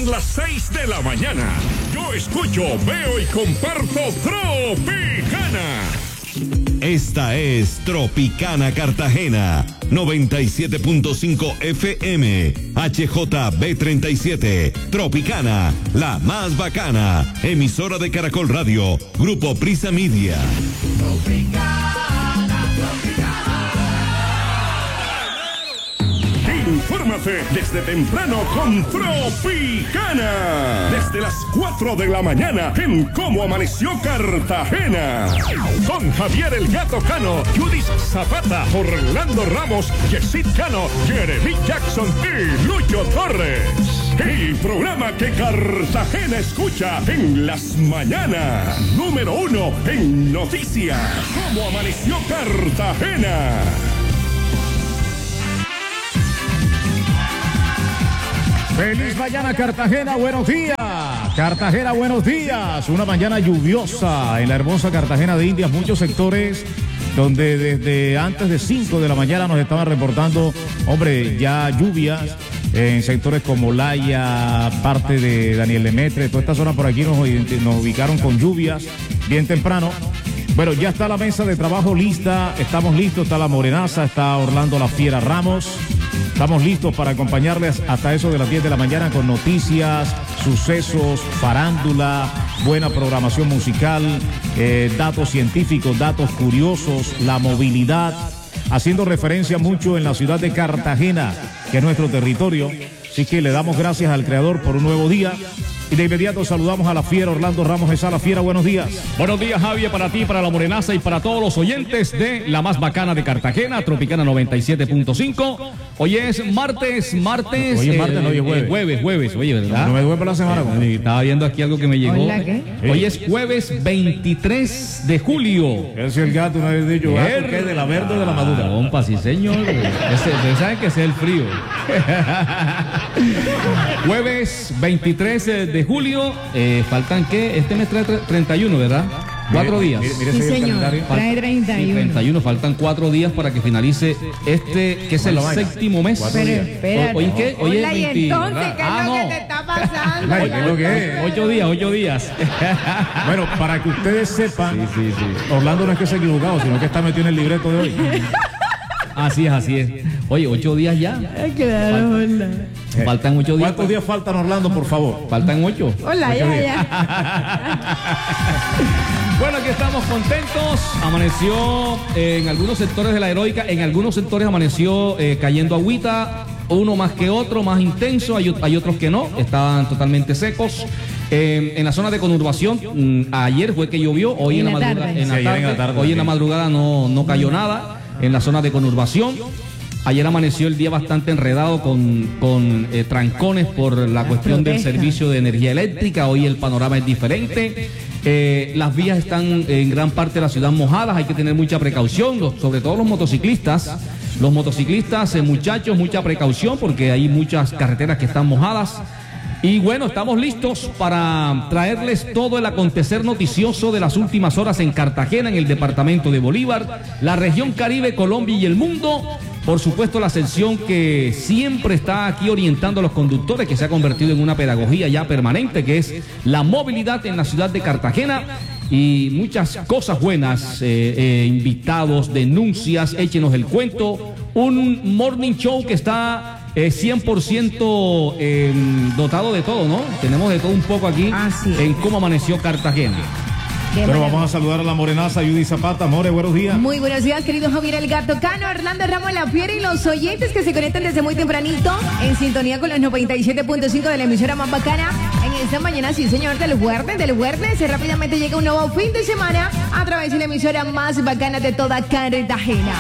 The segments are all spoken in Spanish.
Son las 6 de la mañana. Yo escucho, veo y comparto Tropicana. Esta es Tropicana Cartagena, 97.5 FM, HJB37, Tropicana, la más bacana, emisora de Caracol Radio, Grupo Prisa Media. Infórmate desde temprano con Tropicana. Desde las 4 de la mañana en Cómo Amaneció Cartagena. Con Javier el Gato Cano, Judith Zapata, Orlando Ramos, Yesid Cano, Jeremy Jackson y Lucho Torres. El programa que Cartagena escucha en las mañanas. Número 1 en noticias. Cómo Amaneció Cartagena. Feliz mañana Cartagena, buenos días. Cartagena, buenos días. Una mañana lluviosa en la hermosa Cartagena de Indias. Muchos sectores donde desde antes de 5 de la mañana nos estaban reportando, hombre, ya lluvias. En sectores como Laya, parte de Daniel Lemaitre, toda esta zona por aquí nos ubicaron con lluvias bien temprano. Bueno, ya está la mesa de trabajo lista, estamos listos, está la Morenaza, está Orlando La Fiera Ramos. Estamos listos para acompañarles hasta eso de las 10 de la mañana con noticias, sucesos, farándula, buena programación musical, datos científicos, datos curiosos, la movilidad, haciendo referencia mucho en la ciudad de Cartagena, que es nuestro territorio. Así que le damos gracias al Creador por un nuevo día. Y de inmediato saludamos a La Fiera, Orlando Ramos de La Fiera, buenos días. Buenos días, Javier, para ti, para la Morenaza y para todos los oyentes de la más bacana de Cartagena, Tropicana 97.5. Hoy es martes. Hoy es martes, no, hoy es jueves, oye, ¿verdad? No me duele la semana. Estaba viendo aquí algo que me llegó. Hola, ¿qué? Hoy es jueves 23 de julio. Es el gato, una vez dicho, gato, ¿qué? De la verde o de la madura. Compa, sí, señor. Ustedes saben que ese es el frío. Jueves 23 de julio, faltan ¿qué? Este mes trae 31, ¿verdad? 4 días. Mire, sí, señor, trae 31. 31, faltan 4 días para que finalice este, que es el séptimo mes. Pero espérate. ¿Hoy qué? Hoy es 20, y entonces, ¿verdad? ¿qué es lo que te está pasando? ¿Qué es lo que es? 8 días. Bueno, para que ustedes sepan, Sí. Orlando no es que se ha equivocado, sino que está metido en el libreto de hoy. Así es. Oye, 8 días ya. Claro, hola. Faltan 8 días. ¿Cuántos días faltan, Orlando, por favor? Faltan 8. Hola, ya. Bueno, aquí estamos contentos. Amaneció en algunos sectores de la Heroica, en algunos sectores amaneció cayendo agüita, uno más que otro, más intenso, hay otros que no, estaban totalmente secos. En la zona de conurbación, ayer fue que llovió, hoy en la madrugada, hoy en la madrugada no cayó nada en la zona de conurbación. Ayer amaneció el día bastante enredado con trancones por la cuestión del servicio de energía eléctrica. Hoy el panorama es diferente. Las vías están en gran parte de la ciudad mojadas. Hay que tener mucha precaución, sobre todo los motociclistas. Los motociclistas, muchachos, mucha precaución porque hay muchas carreteras que están mojadas. Y bueno, estamos listos para traerles todo el acontecer noticioso de las últimas horas en Cartagena, en el departamento de Bolívar, la región Caribe, Colombia y el mundo. Por supuesto, la sección que siempre está aquí orientando a los conductores, que se ha convertido en una pedagogía ya permanente, que es la movilidad en la ciudad de Cartagena. Y muchas cosas buenas, invitados, denuncias, échenos el cuento. Un morning show que está 100% dotado de todo, ¿no? Tenemos de todo un poco aquí en Cómo Amaneció Cartagena. Pero vamos a saludar a la Morenaza, Judith Zapata. More, buenos días. Muy buenos días, querido Javier el Gato Cano, Orlando Ramos La Fiera y los oyentes que se conectan desde muy tempranito en sintonía con los 97.5 de la emisora más bacana. En esta mañana, sí señor, del viernes, rápidamente llega un nuevo fin de semana a través de la emisora más bacana de toda Cartagena.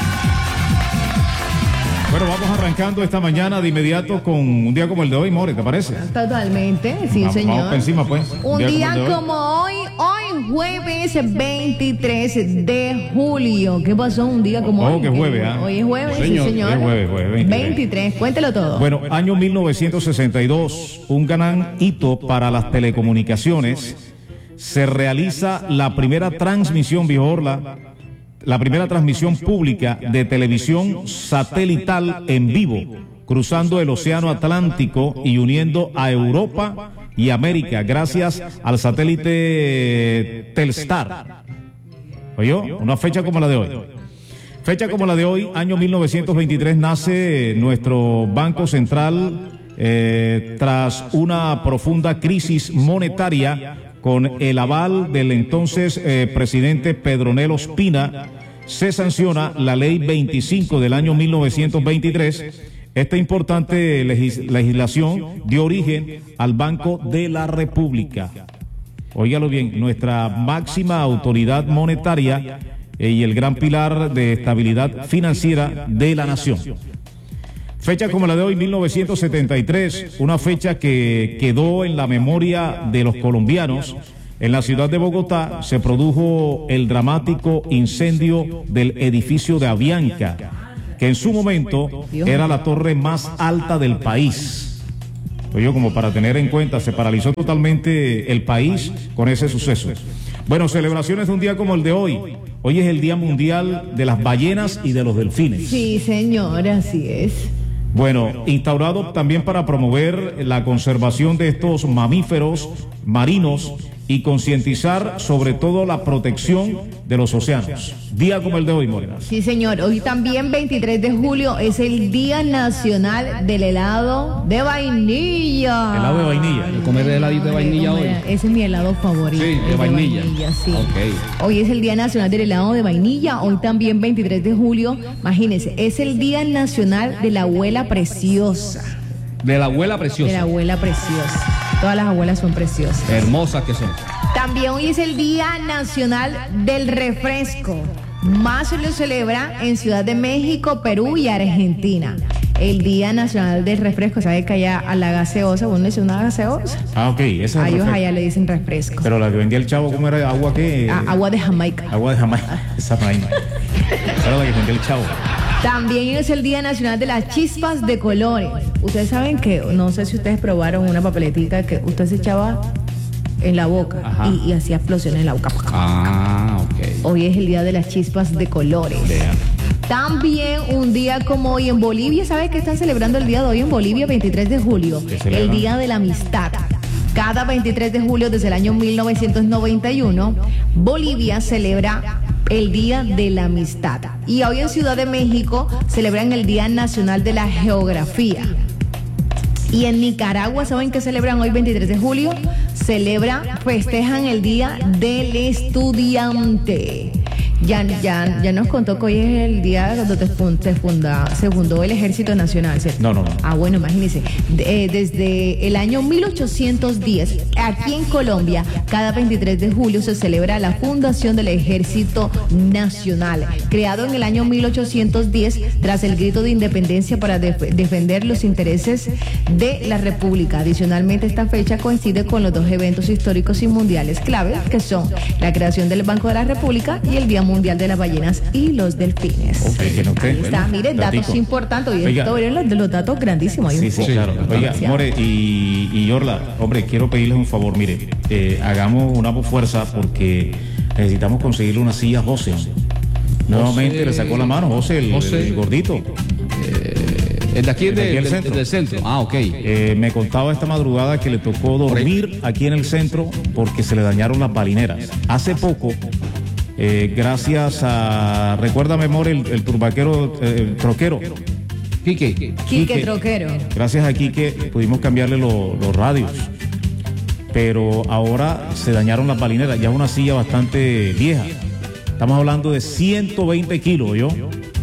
Bueno, vamos arrancando esta mañana de inmediato con un día como el de hoy, More, ¿te parece? Totalmente, sí, señor. Vamos encima, pues. Un día como hoy, jueves 23 de julio. ¿Qué pasó un día como hoy? Oh, que jueves, ¿ah? Hoy es jueves, Señor, sí, señor. Es jueves, 23, cuéntelo todo. Bueno, año 1962, un gran hito para las telecomunicaciones. Se realiza la primera transmisión, Vigorla, la primera transmisión pública de televisión satelital en vivo, cruzando el Océano Atlántico y uniendo a Europa y América gracias al satélite Telstar. ¿Oyó? Una fecha como la de hoy. Fecha como la de hoy, año 1923, nace nuestro Banco Central tras una profunda crisis monetaria con el aval del entonces presidente Pedronel Ospina. Se sanciona la Ley 25 del año 1923. Esta importante legislación dio origen al Banco de la República. Óigalo bien, nuestra máxima autoridad monetaria y el gran pilar de estabilidad financiera de la nación. Fecha como la de hoy, 1973, una fecha que quedó en la memoria de los colombianos. En la ciudad de Bogotá se produjo el dramático incendio del edificio de Avianca, que en su momento era la torre más alta del país. Oye, como para tener en cuenta, se paralizó totalmente el país con ese suceso. Bueno, celebraciones de un día como el de hoy. Hoy es el Día Mundial de las Ballenas y de los Delfines. Sí, señor, así es. Bueno, instaurado también para promover la conservación de estos mamíferos marinos y concientizar sobre todo la protección de los océanos. Día como el de hoy, Morena. Sí, señor. Hoy también, 23 de julio, es el Día Nacional del Helado de Vainilla. Helado de vainilla. Yo comeré heladito de vainilla hoy. Ese es mi helado favorito. Sí, de vainilla. Sí. Okay. Hoy es el Día Nacional del Helado de Vainilla. Hoy también, 23 de julio, imagínense, es el Día Nacional de la Abuela Preciosa. De la abuela preciosa. De la abuela preciosa. Todas las abuelas son preciosas. Hermosas que son. También hoy es el Día Nacional del Refresco. Más se lo celebra en Ciudad de México, Perú y Argentina. El Día Nacional del Refresco, ¿sabe que allá a la gaseosa, uno dice una gaseosa? Ah, ok, ese es el A ellos refresco. allá le dicen refresco. Pero la que vendía el chavo, ¿cómo era? ¿Agua qué? Agua de Jamaica. Agua de Jamaica. Esa vaina. Esa era la que vendía el chavo. También es el Día Nacional de las Chispas de Colores. Ustedes saben que, no sé si ustedes probaron una papeletita que usted se echaba en la boca y hacía explosiones en la boca. Ah, ok. Hoy es el Día de las Chispas de Colores. Vean. También un día como hoy en Bolivia, ¿sabe qué están celebrando el día de hoy en Bolivia? 23 de julio, el Día de la Amistad. Cada 23 de julio desde el año 1991, Bolivia celebra el Día de la Amistad. Y hoy en Ciudad de México celebran el Día Nacional de la Geografía. Y en Nicaragua, ¿saben qué celebran hoy 23 de julio? Festejan el Día del Estudiante. Ya nos contó que hoy es el día donde se fundó el Ejército Nacional, ¿cierto? No. Ah, bueno, imagínense. Desde el año 1810, aquí en Colombia, cada 23 de julio se celebra la fundación del Ejército Nacional, creado en el año 1810 tras el grito de independencia para defender los intereses de la República. Adicionalmente, esta fecha coincide con los dos eventos históricos y mundiales clave, que son la creación del Banco de la República y el Día Mundial de las Ballenas y los Delfines. Ok, que no Ahí está, miren, datos importantes. Oye, esto eran los datos grandísimos. Sí, claro. Oiga, More y Orla, hombre, quiero pedirles un favor, mire, hagamos una fuerza porque necesitamos conseguirle una silla a José. Nuevamente le sacó la mano, José, el gordito. El de aquí del centro. Ah, ok. Me contaba esta madrugada que le tocó dormir aquí en el centro porque se le dañaron las balineras. Hace poco, gracias a, recuérdame, More, el turbaquero, troquero. Quique Troquero. Gracias a Quique pudimos cambiarle los radios. Pero ahora se dañaron las balineras. Ya es una silla bastante vieja. Estamos hablando de 120 kilos, ¿yo?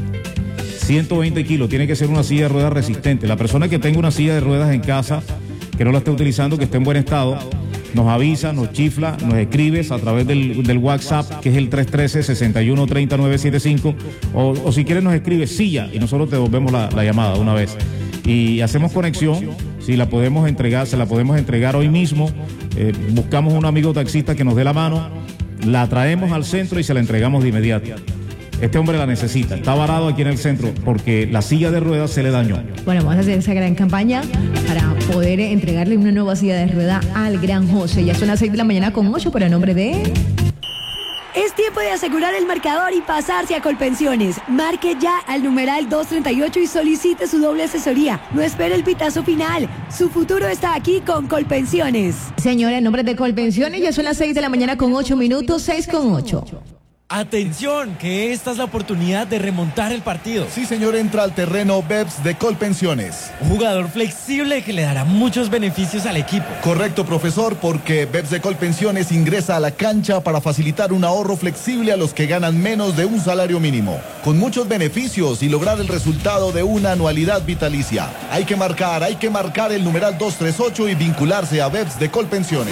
120 kilos. Tiene que ser una silla de ruedas resistente. La persona que tenga una silla de ruedas en casa, que no la esté utilizando, que esté en buen estado, nos avisa, nos chifla, nos escribes a través del WhatsApp, que es el 313-6130-975, o si quieres nos escribes silla y nosotros te devolvemos la llamada de una vez. Y hacemos conexión, si la podemos entregar, se la podemos entregar hoy mismo. Buscamos un amigo taxista que nos dé la mano, la traemos al centro y se la entregamos de inmediato. Este hombre la necesita, está varado aquí en el centro porque la silla de ruedas se le dañó. Bueno, vamos a hacer esa gran campaña para poder entregarle una nueva silla de rueda al gran José. Ya son las 6 de la mañana con 8, pero en nombre de... Es tiempo de asegurar el marcador y pasarse a Colpensiones. Marque ya al numeral 238 y solicite su doble asesoría. No espere el pitazo final. Su futuro está aquí con Colpensiones. Señora, en nombre de Colpensiones, ya son las 6 de la mañana con 8 minutos, 6:08. Atención, que esta es la oportunidad de remontar el partido. Sí, señor, entra al terreno BEPS de Colpensiones. Un jugador flexible que le dará muchos beneficios al equipo. Correcto, profesor, porque BEPS de Colpensiones ingresa a la cancha para facilitar un ahorro flexible a los que ganan menos de un salario mínimo, con muchos beneficios y lograr el resultado de una anualidad vitalicia. Hay que marcar el numeral 238 y vincularse a BEPS de Colpensiones.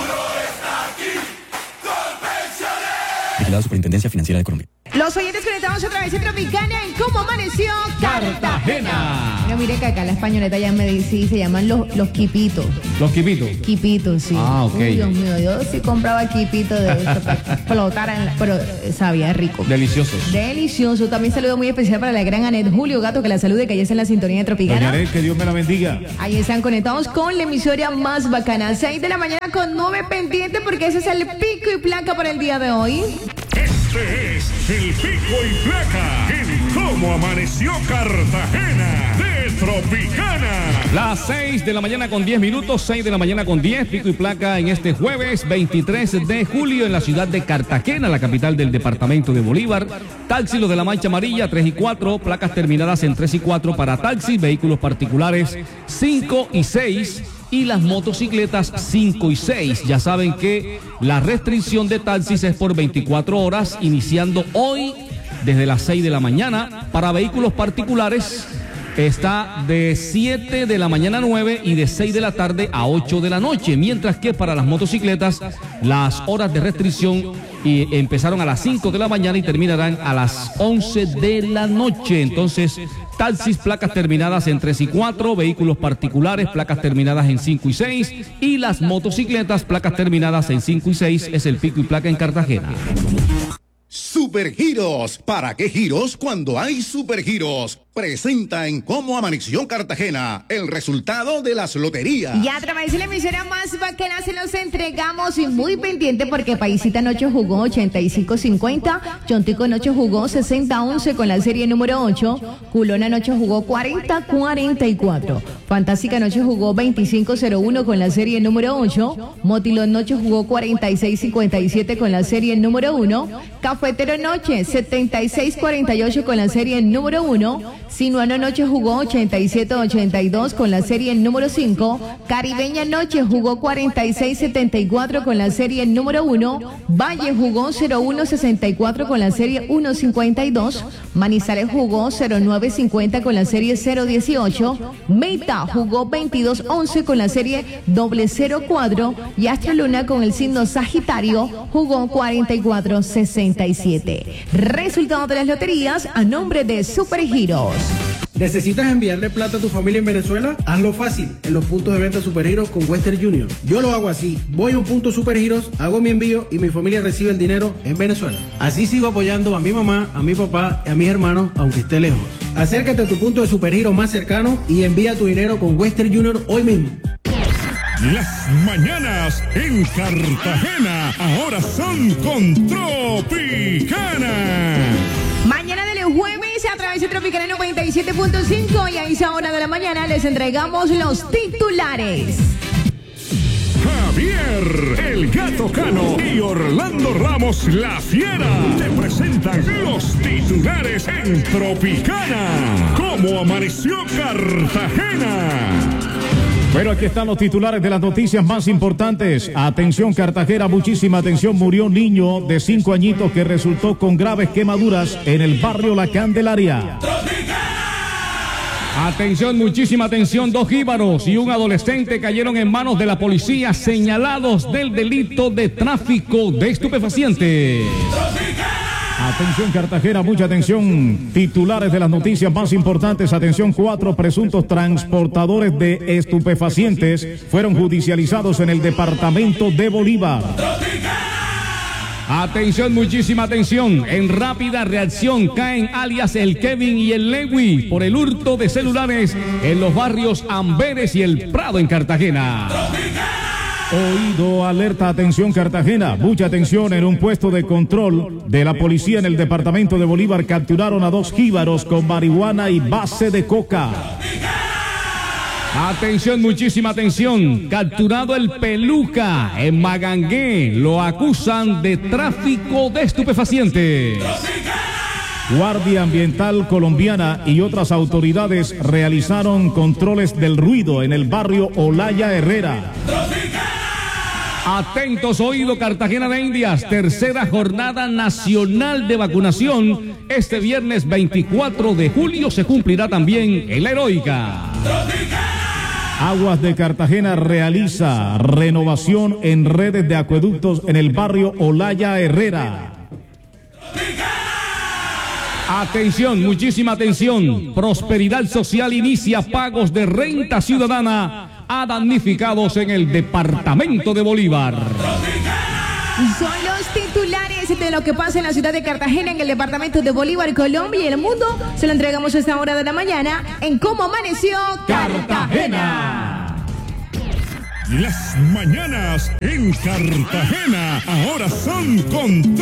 La Superintendencia Financiera de Colombia. Los oyentes conectados otra vez en Tropicana en Cómo Amaneció Cartagena. Bueno, mire que acá la españoleta ya me dice, sí, se llaman los quipitos. ¿Los quipitos? Quipitos, sí. Ah, ok. Uy, Dios mío, yo sí compraba quipitos de esto para explotar, pero sabía rico. Deliciosos. Delicioso. También saludo muy especial para la gran Anet Julio Gato, que la salude, que ella está en la sintonía de Tropicana. Doña Anet, que Dios me la bendiga. Ahí están conectados con la emisora más bacana. 6 de la mañana con 9 pendientes, porque ese es el pico y placa para el día de hoy. Este es el pico y placa en Cómo Amaneció Cartagena de Tropicana. Las 6 de la mañana con 10 minutos, 6 de la mañana con 10, pico y placa en este jueves 23 de julio en la ciudad de Cartagena, la capital del departamento de Bolívar. Taxi, los de la mancha amarilla, 3 y 4, placas terminadas en 3 y 4 para taxis, vehículos particulares 5 y 6. Y las motocicletas 5 y 6. Ya saben que la restricción de taxis es por 24 horas, iniciando hoy desde las 6 de la mañana. Para vehículos particulares está de 7 de la mañana a 9 y de 6 de la tarde a 8 de la noche. Mientras que para las motocicletas las horas de restricción empezaron a las 5 de la mañana y terminarán a las 11 de la noche. Entonces, taxis, placas terminadas en 3 y 4, vehículos particulares, placas terminadas en 5 y 6, y las motocicletas, placas terminadas en 5 y 6, es el pico y placa en Cartagena. Supergiros. ¿Para qué giros cuando hay supergiros? Presenta en Cómo Amaneció Cartagena el resultado de las loterías. Y a través de la emisora más bacana se los entregamos y muy pendiente porque Paisita anoche jugó 85-50, Chontico anoche jugó 60-11 con la serie número 8, Culona anoche jugó 40-44, Fantástica anoche jugó 25-01 con la serie número 8, Motilón anoche jugó 46-57 con la serie número 1, Cafetero anoche 76-48 con la serie número 1, Sinuano anoche jugó 87-82 con la serie número 5. Caribeña anoche jugó 46-74 con la serie número 1. Valle jugó 01-64 con la serie 1-52. Manizales jugó 09-50 con la serie 0-18. Meta jugó 22-11 con la serie 004. Y Astro Luna con el signo Sagitario jugó 44-67. Resultado de las loterías a nombre de Supergiros. ¿Necesitas enviarle plata a tu familia en Venezuela? Hazlo fácil en los puntos de venta Supergiros con Western Union. Yo lo hago así. Voy a un punto Supergiros, hago mi envío y mi familia recibe el dinero en Venezuela. Así sigo apoyando a mi mamá, a mi papá y a mis hermanos, aunque esté lejos. Acércate a tu punto de Supergiros más cercano y envía tu dinero con Western Union hoy mismo. Las mañanas en Cartagena ahora son con Tropicana. Mañana de los jueves a través de Tropicana 97.5 y a esa hora de la mañana les entregamos los titulares. Javier, el Gato Cano y Orlando Ramos, la Fiera, te presentan los titulares en Tropicana. ¿Cómo amaneció Cartagena? Bueno, aquí están los titulares de las noticias más importantes. Atención Cartagena, muchísima atención. Murió un niño de 5 añitos que resultó con graves quemaduras en el barrio La Candelaria. Atención, muchísima atención. 2 jíbaros y un adolescente cayeron en manos de la policía señalados del delito de tráfico de estupefacientes. Atención Cartagena, mucha atención. Titulares de las noticias más importantes. Atención, 4 presuntos transportadores de estupefacientes fueron judicializados en el departamento de Bolívar. Atención, muchísima atención. En rápida reacción caen alias el Kevin y el Lewy por el hurto de celulares en los barrios Amberes y el Prado en Cartagena. Oído, alerta, atención Cartagena, mucha atención. En un puesto de control de la policía en el departamento de Bolívar capturaron a 2 jíbaros con marihuana y base de coca. Atención, muchísima atención. Capturado el Peluca en Magangué. Lo acusan de tráfico de estupefacientes. Guardia Ambiental Colombiana y otras autoridades realizaron controles del ruido en el barrio Olaya Herrera. Atentos, oído, Cartagena de Indias, tercera jornada nacional de vacunación. Este viernes 24 de julio se cumplirá también en La Heroica. Aguas de Cartagena realiza renovación en redes de acueductos en el barrio Olaya Herrera. Atención, muchísima atención. Prosperidad Social inicia pagos de renta ciudadana a damnificados en el departamento de Bolívar. Son los titulares de lo que pasa en la ciudad de Cartagena, en el departamento de Bolívar, Colombia y el mundo. Se lo entregamos a esta hora de la mañana en Cómo Amaneció Cartagena. Las mañanas en Cartagena ahora son con